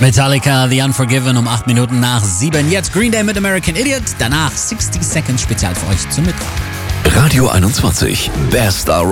Metallica, The Unforgiven um 8 Minuten nach 7. Jetzt Green Day mit American Idiot. Danach 60 Seconds Spezial für euch zum Mittag. Radio 21, der Star